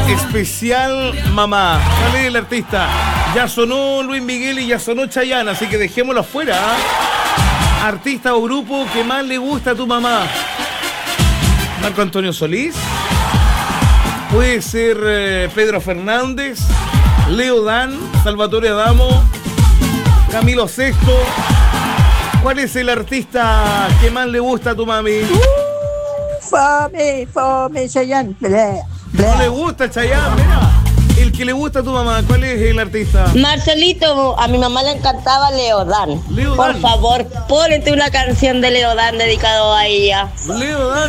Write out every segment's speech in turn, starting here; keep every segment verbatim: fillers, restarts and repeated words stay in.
Especial mamá. ¿Cuál es el artista? Ya sonó Luis Miguel y ya sonó Chayanne, así que dejémoslo afuera. Artista o grupo que más le gusta a tu mamá. Marco Antonio Solís. Puede ser eh, Pedro Fernández, Leo Dan, Salvatore Adamo, Camilo Sesto. ¿Cuál es el artista que más le gusta a tu mami? Uh, fome, fome, Chayanne. Bleh, bleh. No le gusta Chayanne, mira. El que le gusta a tu mamá, ¿cuál es el artista? Marcelito, a mi mamá le encantaba Leodán. Leo Por Dan. favor, ponete una canción de Leodán dedicado a ella. Leo Dan.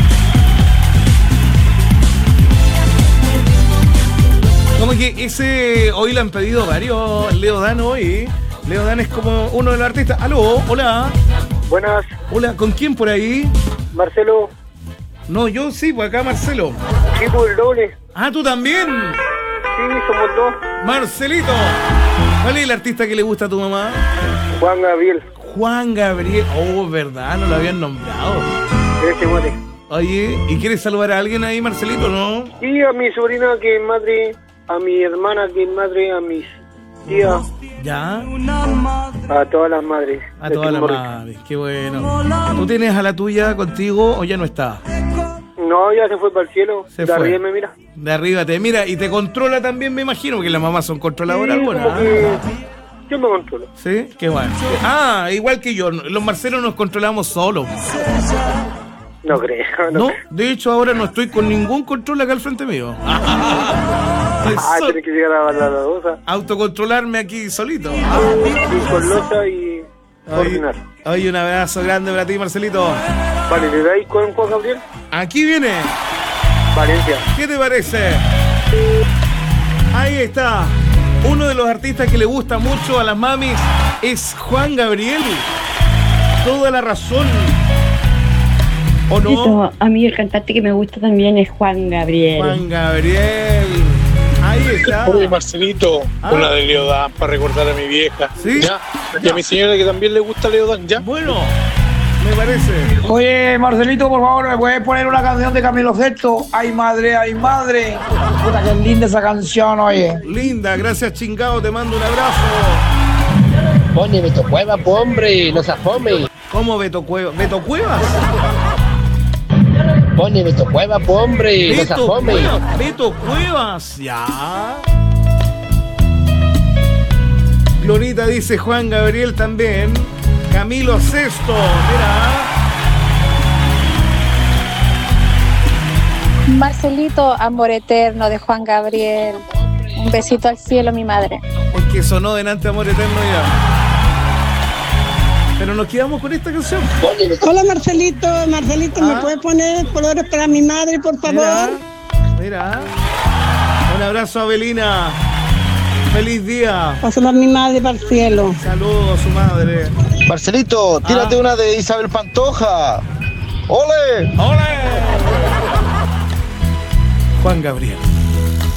Como que ese hoy le han pedido varios Leo Dan hoy. Leo Dan es como uno de los artistas. Aló, hola. Buenas, Hola, ¿con quién por ahí? Marcelo. No, yo sí, pues acá Marcelo. Sí, por el doble. Ah, ¿tú también? Sí, somos dos. Marcelito. ¿Cuál es el artista que le gusta a tu mamá? Juan Gabriel. Juan Gabriel. Oh, verdad, no lo habían nombrado. Ese mate. Oye, ¿y quieres saludar a alguien ahí, Marcelito, no? Y a mi sobrina que es madre, a mi hermana que es madre, a mis tías, ¿Ya? a todas las madres. A de todas las Timor. madres, qué bueno. ¿Tú tienes a la tuya contigo o ya no está? No, ya se fue para el cielo. Se de fue. arriba me mira. De arriba te mira y te controla también, me imagino, porque las mamás son controladoras Sí, algunas. como que yo me controlo. ¿Sí? Qué bueno. Ah, igual que yo, los Marcelos nos controlamos solos. No creo. No, No, creo. de hecho ahora no estoy con ningún control acá al frente mío. Estoy Ah, sol- tenés que llegar a la dosa. autocontrolarme aquí solito. Y con losa y coordinar. Oye, un abrazo grande para ti, Marcelito. Vale, ¿le dais con Juan Gabriel? Aquí viene. Valencia. ¿Qué te parece? Ahí está. Uno de los artistas que le gusta mucho a las mamis es Juan Gabriel. Toda la razón. ¿O no? Esto, a mí el cantante que me gusta también es Juan Gabriel. Juan Gabriel. Ahí está. Oye, Marcelito, Ah. una de Leodán para recordar a mi vieja. ¿Sí? ¿Ya? Y a mi señora que también le gusta Leodán, ¿ya? Bueno, me parece. Oye, Marcelito, por favor, ¿me puedes poner una canción de Camilo Sesto? ¡Ay, madre, ay, madre! Puta, qué linda esa canción, oye. Linda, gracias chingado, te mando un abrazo. Pone Beto Cueva, po, hombre, no se afome. ¿Cómo Beto Cuevas? ¿Beto Cuevas? Pone Beto Cueva, po, hombre, no se Beto afome. Cuevas, Beto Cuevas, ya. Glorita dice Juan Gabriel también. Camilo Sesto, mira. Marcelito, Amor Eterno de Juan Gabriel. Un besito al cielo, mi madre. Es que sonó delante Amor Eterno ya. Pero nos quedamos con esta canción. Hola Marcelito, Marcelito, Ah. ¿me puedes poner colores para mi madre, por favor? Mira, mira. Un abrazo a Belina. Feliz día. Pásalo a mi madre para el cielo. Saludos a su madre. Marcelito, tírate Ah. una de Isabel Pantoja. ¡Ole! ¡Ole! Juan Gabriel.